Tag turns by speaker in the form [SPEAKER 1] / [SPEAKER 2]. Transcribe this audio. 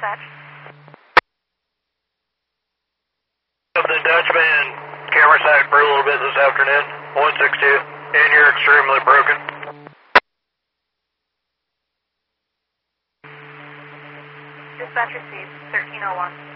[SPEAKER 1] dispatch.
[SPEAKER 2] The Dutchman camera side for a little bit this afternoon, 162, and you're extremely broken.
[SPEAKER 1] Dispatch received, 1301.